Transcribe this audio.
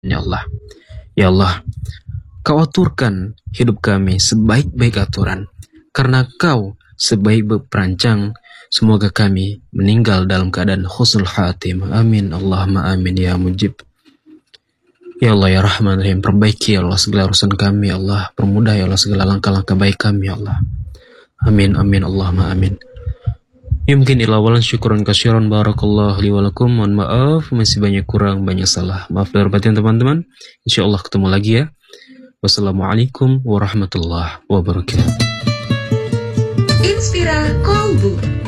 Ya Allah. Ya Allah, Kau aturkan hidup kami sebaik-baik aturan. Karena Kau sebaik-baik perancang, semoga kami meninggal dalam keadaan husnul khatimah. Amin. Allahumma amin ya mujib. Ya Allah ya Rahman Rahim, perbaiki ya Allah segala urusan kami ya Allah. Permudah ya Allah segala langkah-langkah baik kami ya Allah. Amin amin Allahumma amin. Ya mungkin ilawalan syukuran kasyiran barakallahu li walakum. Mohon maaf masih banyak kurang, banyak salah. Maaf lahir batin teman-teman. Insyaallah ketemu lagi ya. Wassalamualaikum warahmatullahi wabarakatuh. Inspira Kolbu.